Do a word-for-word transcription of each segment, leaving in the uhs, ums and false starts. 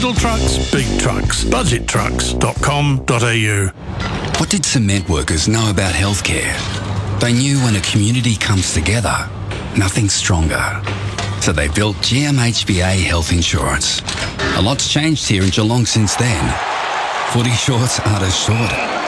Little trucks, big trucks. budget trucks dot com dot a u. What did cement workers know about healthcare? They knew when a community comes together, nothing's stronger. So they built G M H B A Health Insurance. A lot's changed here in Geelong since then. Footy shorts aren't as short.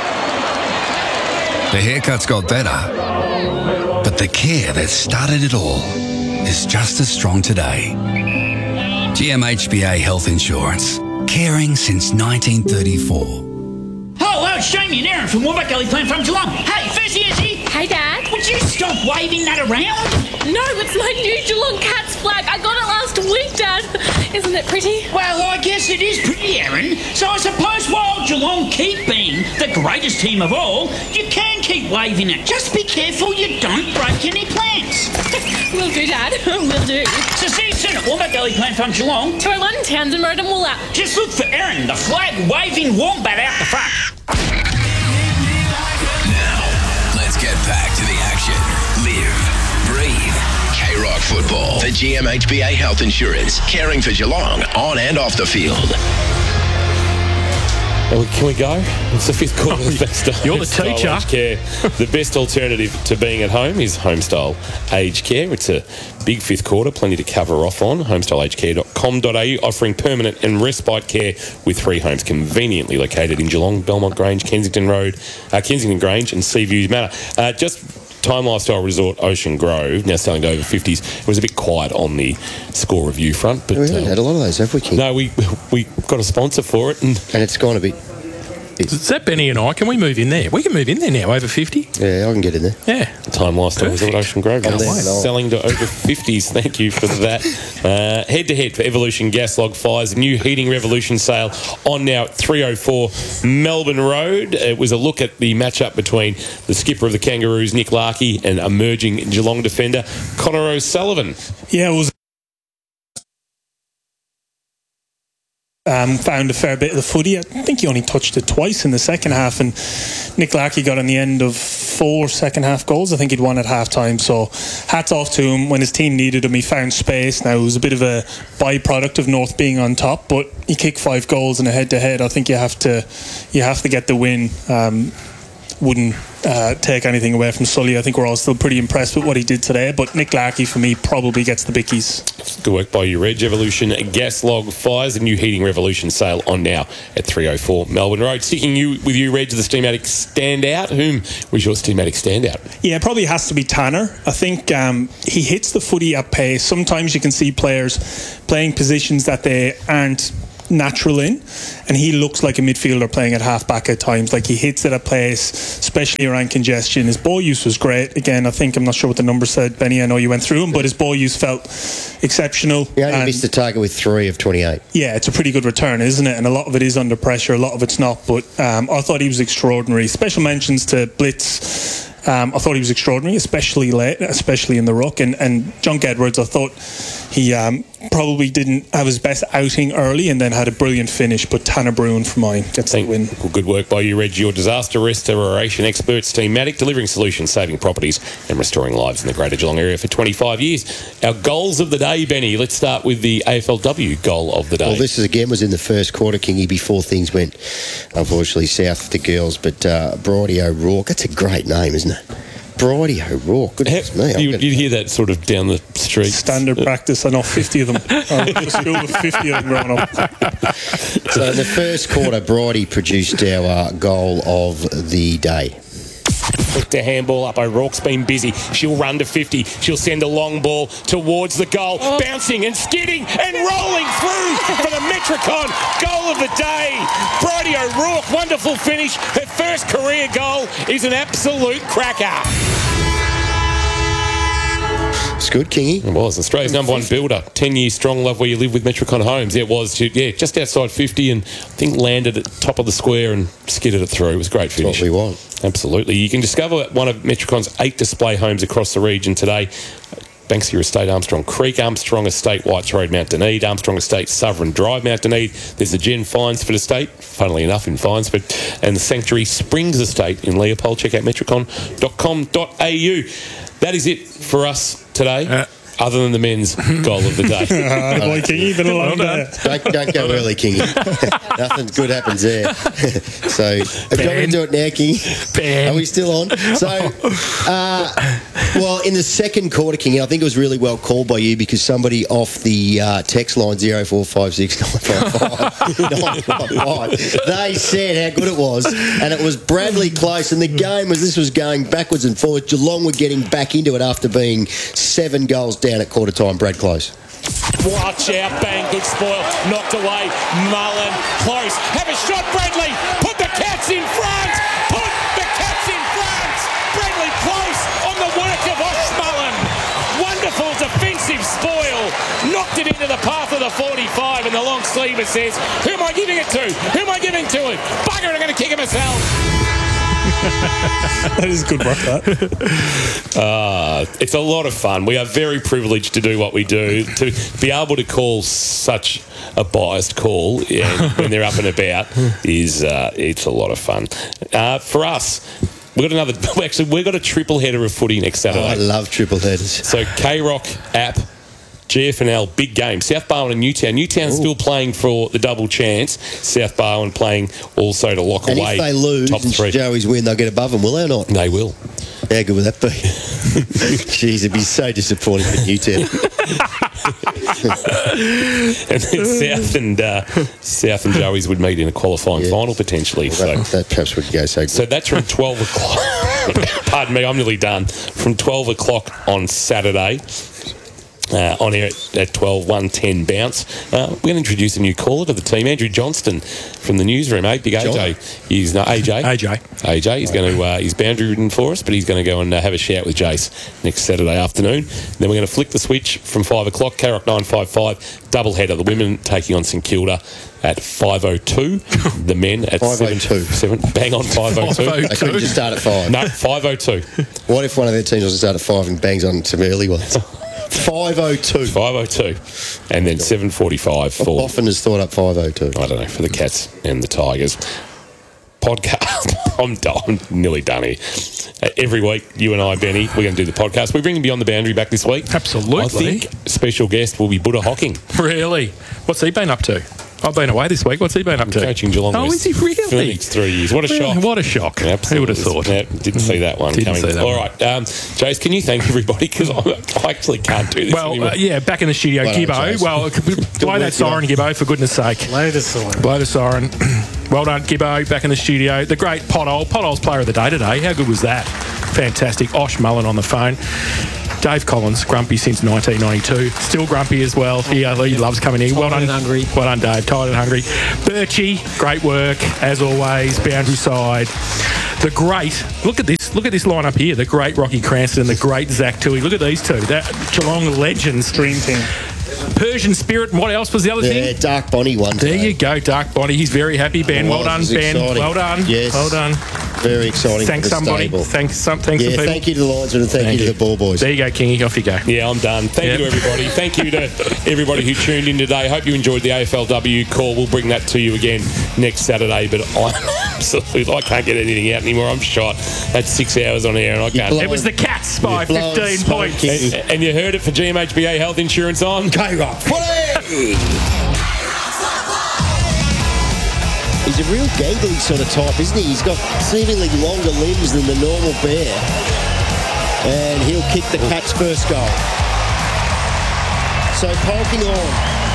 The haircuts got better. But the care that started it all is just as strong today. G M H B A Health Insurance. Caring since nineteen thirty-four. Hello, it's Jamie and Aaron from Warback Gully Plan from Geelong. Hey, Fizzy, is he? Hey, Dad. Would you stop waving that around? No, it's my new Geelong Cats flag. I got it last week, Dad. Isn't it pretty? Well, I guess it is pretty, Aaron. So I suppose while Geelong keep being the greatest team of all, you can keep waving it. Just be careful you don't break any plants. Will do, Dad. Will do. So see you soon at Warback Gully Plan from Geelong. To our London Townsend Road and Woolap. Just look for Aaron, the flag-waving wombat out the front. Let's get back to the action. Live, breathe. K-Rock Football for G M H B A Health Insurance. Caring for Geelong on and off the field. Can we go? It's the fifth quarter of best You're the teacher. Aged care. The best alternative to being at home is Homestyle Aged Care. It's a big fifth quarter, plenty to cover off on. homestyle aged care dot com dot a u, offering permanent and respite care with three homes conveniently located in Geelong, Belmont Grange, Kensington Road, uh, Kensington Grange and Seaview Manor. Uh, just Time Lifestyle Resort Ocean Grove, now selling to over fifties. It was a bit quiet on the score review front. But we haven't uh, had a lot of those, have we, King? No, we we got a sponsor for it. And, and it's gone a bit... Is that Benny and I? Can we move in there? We can move in there now, over fifty. Yeah, I can get in there. Yeah. Time Lifestyle Resort Ocean Grove. Now Selling to over fifties. Thank you for that. Uh, head-to-head for Evolution Gas Log Fires. New Heating Revolution sale on now at three oh four Melbourne Road. It was a look at the matchup between the skipper of the Kangaroos, Nick Larkey, and emerging Geelong defender, Connor O'Sullivan. Yeah, it was... Um, found a fair bit of the footy. I think he only touched it twice in the second half, and Nick Larkey got on the end of four second half goals. I think he'd won at half time, so hats off to him. When his team needed him, he found space. Now, it was a bit of a byproduct of North being on top, but he kicked five goals in a head to head. I think you have to you have to get the win. Um, wouldn't uh, take anything away from Sully. I think we're all still pretty impressed with what he did today, but Nick Larkey for me probably gets the bickies. Good work by you, Reg. Evolution Gas Log Fires, a new Heating Revolution sale on now at three oh four Melbourne Road. Sticking you with you, Reg, the Steamatic standout. Whom was your Steamatic standout? Yeah, it probably has to be Tanner. I think um, he hits the footy at pace. Sometimes you can see players playing positions that they aren't natural in, and he looks like a midfielder playing at half back at times. Like, he hits it at place, especially around congestion. His ball use was great. Again, I think, I'm not sure what the number said, Benny, I know you went through him, but his ball use felt exceptional. He only missed the target with three of twenty-eight. Yeah, it's a pretty good return, isn't it? And a lot of it is under pressure, a lot of it's not, but um, I thought he was extraordinary. Special mentions to Blitz. Um, I thought he was extraordinary, especially late, especially in the ruck. And, and Junk Edwards, I thought he um, probably didn't have his best outing early and then had a brilliant finish. But Tanner Bruin for mine gets the win. Well, good work by you, Reg. Your disaster restoration experts, Steamatic, delivering solutions, saving properties and restoring lives in the Greater Geelong area for twenty-five years. Our goals of the day, Benny. Let's start with the A F L W goal of the day. Well, this is, again was in the first quarter, Kingy, before things went, unfortunately, south for the girls. But uh, Bridie O'Rourke, that's a great name, isn't it? Bridie O'Rourke, goodness How, me. You, you'd hear that sort of down the street. Standard practice. I know fifty of them. I went to school with fifty of them growing up. So in the first quarter, Bridie produced our uh, goal of the day. Flick to handball up. O'Rourke's been busy. She'll run to fifty. She'll send a long ball towards the goal. Oh. Bouncing and skidding and rolling through for the Metricon goal of the day. Bridie O'Rourke, wonderful finish. Her first career goal is an absolute cracker. It's good, Kingy. It was. Australia's number one builder. Ten years strong. Love where you live with Metricon Homes. It was, yeah, just outside fifty, and I think landed at the top of the square and skidded it through. It was a great finish. That's what we want. Absolutely. You can discover one of Metricon's eight display homes across the region today. Banksia Estate, Armstrong Creek, Armstrong Estate, Whites Road, Mount Dunedin, Armstrong Estate, Sovereign Drive, Mount Dunedin. There's the Jen Finesford Estate, funnily enough, in Finesford, and the Sanctuary Springs Estate in Leopold. Check out metricon dot com dot a u. That is it for us today. Uh, other than the men's goal of the day. Ah, boy, Kingy, been a long day. Don't, don't go early, Kingy. Nothing good happens there. So, if you want me to do it now, Kingy? Ben. Are we still on? So, uh, well, in the second quarter, Kingy, I think it was really well called by you because somebody off the uh, text line zero four five six nine five five nine five five, they said how good it was, and it was Bradley Close, and the game was this was going backwards and forwards. Geelong were getting back into it after being seven goals down at quarter time. Brad Close. Watch out, bang, good spoil, knocked away, Mullen, Close, have a shot, Bradley, put the Cats in front, put the Cats in front, Bradley Close on the work of Osh Mullen, wonderful defensive spoil, knocked it into the path of the forty-five, and the long sleever says, who am I giving it to, who am I giving to him, bugger, I'm going to kick it myself. That is good work, that. Uh, it's a lot of fun. We are very privileged to do what we do. To be able to call such a biased call yeah, when they're up and about is uh, it's a lot of fun. Uh, for us, we've got another. Actually, we've got a triple header of footy next Saturday. Oh, I love triple headers. So K-Rock app. G F N L, big game. South Barwon and Newtown. Newtown still playing for the double chance. South Barwon playing also to lock And away. if they lose top and three. Joey's win, they'll get above them, will they or not? They will. How good would that be? Jeez, it'd be so disappointing for Newtown. And then South and uh, South and Joey's would meet in a qualifying Yeah. final potentially. Well, So. that, that perhaps wouldn't go so good. So that's from twelve o'clock. Pardon me, I'm nearly done. From twelve o'clock on Saturday. Uh, on air at, at twelve, one ten bounce. Uh, we're going to introduce a new caller to the team, Andrew Johnston from the newsroom. Eh? Big A J. He's no A J. A J. A J. He's going to uh, he's boundary ridden for us, but he's going to go and uh, have a shout with Jace next Saturday afternoon. Then we're going to flick the switch from five o'clock. K-Rock nine five five double header. The women taking on St Kilda at five oh two. The men at five oh two. seven, seven bang on five oh two. They couldn't just start at five. No, five oh two. What if one of their teams was to start at five and bangs on some early ones? five oh two. five oh two. And then seven forty-five for... Often has thought up five oh two. I don't know, for the Cats and the Tigers. Podcast. I'm, done, I'm nearly done here. Uh, every week, you and I, Benny, we're going to do the podcast. We're bringing Beyond the Boundary back this week. Absolutely. I think special guest will be Buddha Hocking. Really? What's he been up to? I've been away this week. What's he been up to? Coaching Geelong Oh, West is he really? for the next three years. What a Really? shock. What a shock. Absolutely. Who would have thought? Yeah, didn't see that one Didn't coming. see that All one. right. Um, Jace, can you thank everybody? Because I actually can't do this Well, anymore. uh, yeah, back in the studio, Well done, Gibbo. Jason. Well, blow work, that siren, Gibbo, for goodness sake. Load of siren. Blow the siren. Well done, Gibbo, back in the studio. The great Pothole. Pothole's player of the day today. How good was that? Fantastic. Osh Mullen on the phone. Dave Collins, grumpy since nineteen ninety-two. Still grumpy as well. He, uh, he loves coming in. Well done. and hungry. Well done, Dave. Tired and hungry. Birchie, great work, as always. Boundary side. The great, look at this, look at this lineup here. The great Rocky Cranston and the great Zach Toohey. Look at these two. That Geelong legends. Dream team. Persian Spirit, and what else was the other Yeah, thing? Dark Bonnie won There today. you go, Dark Bonnie. He's very happy, Ben. It Well was. done, It was Ben. exciting. Well done. Yes. Well done. Very exciting Thanks for the somebody. stable. Thanks some. Thanks Yeah, some people. thank you to the linesman and thank, Thank you you. to the ball boys. There you go, Kingy. Off you go. Yeah, I'm done. Thank Yep. you to everybody. Thank you to everybody who tuned in today. Hope you enjoyed the A F L W call. We'll bring that to you again next Saturday. But I'm absolutely, I can't get anything out anymore. I'm shot. That's six hours on air and I can't. blow- It was the Cats by You're blowing fifteen smoke, points. Kingy. And, and you heard it for G M H B A Health Insurance on K-Rock. Footy! He's a real gangly sort of type, isn't he? He's got seemingly longer limbs than the normal bear. And he'll kick the Cats' first goal. So poking on.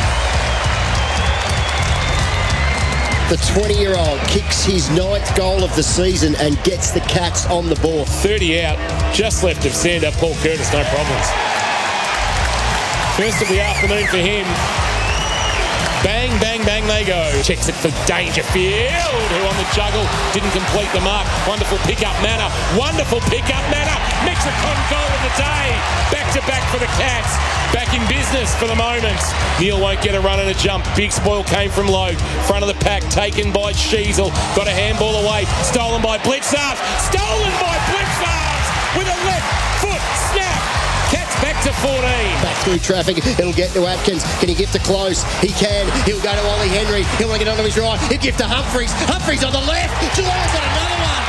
The twenty-year-old kicks his ninth goal of the season and gets the Cats on the board. thirty out, just left of Sander. Paul Curtis, no problems. First of the afternoon for him. Bang, bang, bang, they go. Checks it for Dangerfield, who on the juggle didn't complete the mark. Wonderful pick-up manner. Wonderful pick-up manner. Mexican goal of the day. Back-to-back for the Cats. Back in business for the moment. Neil won't get a run and a jump. Big spoil came from Logue. Front of the pack, taken by Sheasel. Got a handball away. Stolen by Blitzars. Stolen by Blitzars with a left foot snap. Cats back to fourteen. Back through traffic, it'll get to Atkins. Can he give to Close? He can. He'll go to Ollie Henry. He'll want to get onto his right. He'll give to Humphreys. Humphreys on the left. Geelong's got another one.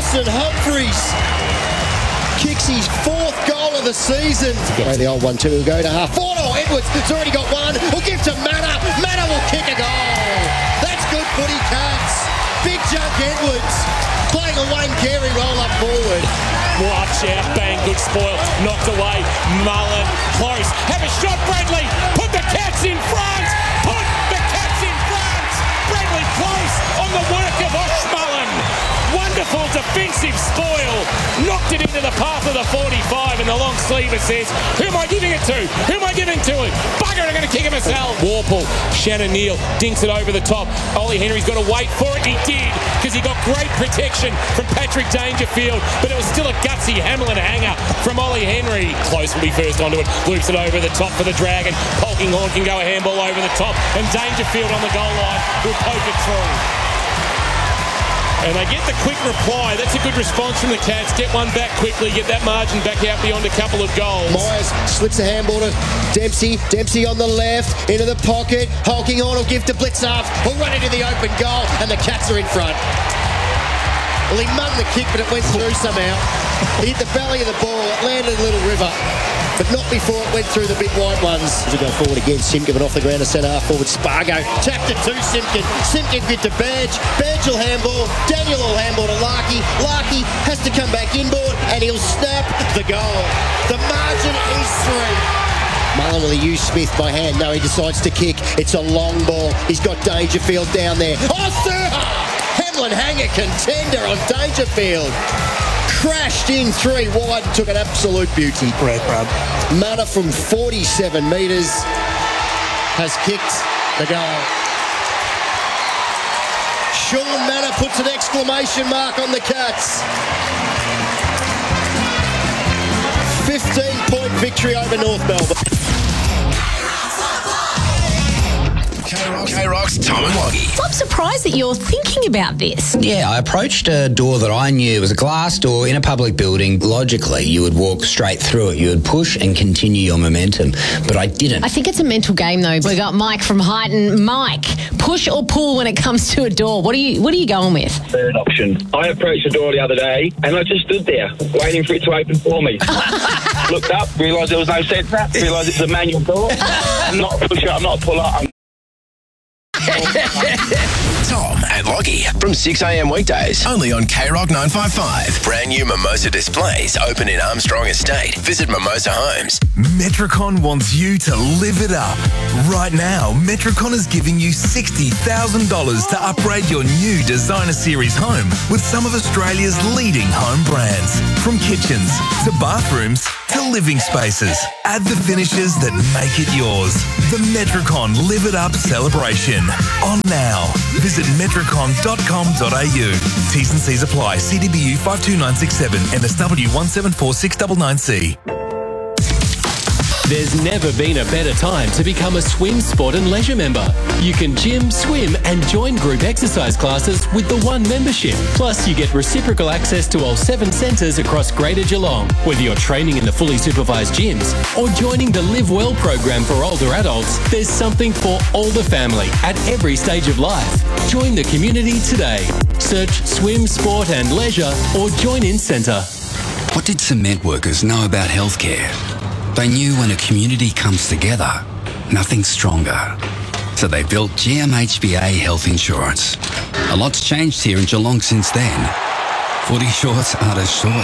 Lawson Humphreys kicks his fourth goal of the season. Okay, the old one two will go to half. Forno Edwards has already got one. We'll give to Manna. Manna will kick a goal. That's good footy, Cats. Big junk Edwards playing a Wayne Carey roll up forward. Watch out, bang, good spoil, knocked away, Mullen, close, have a shot, Bradley, put the Cats in front, put the Cats in front, Bradley close on the work of Osh Mullen. Wonderful defensive spoil, knocked it into the path of the forty-five, and the long sleever says, who am I giving it to? Who am I giving to him? Bugger, I'm going to kick him myself. Warple, Shannon Neal dinks it over the top. Ollie Henry's got to wait for it. He did, because he got great protection from Patrick Dangerfield, but it was still a gutsy Hamlin hanger from Ollie Henry. Close will be first onto it, loops it over the top for the Dragon. Polkinghorn can go a handball over the top, and Dangerfield on the goal line will poke it through. And they get the quick reply. That's a good response from the Cats. Get one back quickly, get that margin back out beyond a couple of goals. Myers slips a handball to Dempsey. Dempsey on the left, into the pocket. Polkinghorn will give to Blitzarf. Will run into the open goal, and the Cats are in front. Well, he munned the kick, but it went through somehow. He hit the belly of the ball. It landed in Little River, but not before it went through the big white ones. To go forward again, Simkin off the ground to centre half forward. Spargo tapped it to Simkin. Simkin get to Badge. Badge will handball. Daniel will handball to Larkey. Larkey has to come back inboard, and he'll snap the goal. The margin is three. Mullen will use Smith by hand. No, he decides to kick. It's a long ball. He's got Dangerfield down there. Oh, Surha! Hamlin hanger contender on Dangerfield. Crashed in three wide and took an absolute beauty. Great grab. Manna from forty-seven metres has kicked the goal. Sean Manna puts an exclamation mark on the Cats. fifteen point victory over North Melbourne. K-Rock's Tom and Woggy. I'm surprised that you're thinking about this. Yeah, I approached a door that I knew was a glass door in a public building. Logically, you would walk straight through it. You would push and continue your momentum, but I didn't. I think it's a mental game, though. We got Mike from Highton. Mike, push or pull when it comes to a door? What are you What are you going with? Third option. I approached the door the other day, and I just stood there waiting for it to open for me. Looked up, realised there was no sensor, realised it's a manual door. I'm not a pusher, I'm not a puller. I'm Tom and Loggy from six a.m. weekdays, only on K-Rock nine fifty-five. Brand new Mimosa displays open in Armstrong Estate. Visit Mimosa Homes. Metricon wants you to live it up. Right now, Metricon is giving you sixty thousand dollars to upgrade your new Designer Series home with some of Australia's leading home brands. From kitchens to bathrooms to living spaces. Add the finishes that make it yours. The Metricon Live It Up celebration. On now. Visit metricon dot com dot a u. T's and C's apply. C D B U five two nine six seven, M S W one seven four six nine nine C. There's never been a better time to become a Swim Sport and Leisure member. You can gym, swim and join group exercise classes with the one membership. Plus, you get reciprocal access to all seven centres across Greater Geelong. Whether you're training in the fully supervised gyms or joining the Live Well program for older adults, there's something for all the family at every stage of life. Join the community today. Search Swim Sport and Leisure or Join In Centre. What did cement workers know about healthcare? They knew when a community comes together, nothing's stronger. So they built G M H B A Health Insurance. A lot's changed here in Geelong since then. Footy shorts aren't as short.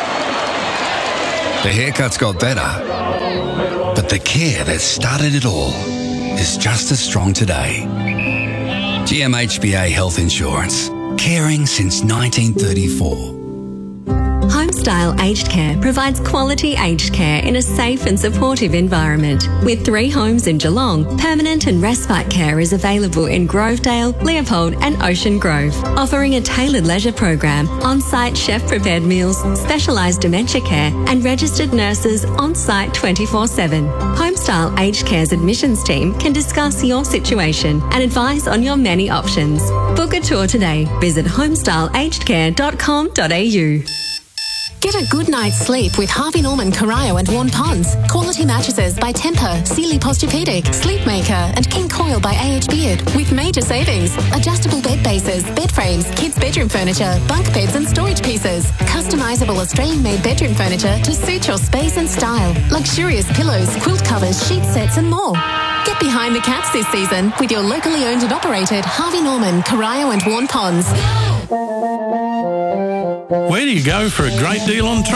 The haircuts got better. But the care that started it all is just as strong today. G M H B A Health Insurance. Caring since nineteen thirty-four. Homestyle Aged Care provides quality aged care in a safe and supportive environment. With three homes in Geelong, permanent and respite care is available in Grovedale, Leopold and Ocean Grove, offering a tailored leisure program, on-site chef-prepared meals, specialised dementia care and registered nurses on-site twenty-four seven. Homestyle Aged Care's admissions team can discuss your situation and advise on your many options. Book a tour today. Visit homestyle aged care dot com dot a u. Get a good night's sleep with Harvey Norman, Corio and Warn Ponds. Quality mattresses by Tempur, Sealy Posturepedic, Sleepmaker and King Coil by A H Beard with major savings. Adjustable bed bases, bed frames, kids' bedroom furniture, bunk beds and storage pieces. Customisable Australian-made bedroom furniture to suit your space and style. Luxurious pillows, quilt covers, sheet sets and more. Get behind the cats this season with your locally owned and operated Harvey Norman, Corio and Warn Ponds. Where do you go for a great deal on trains?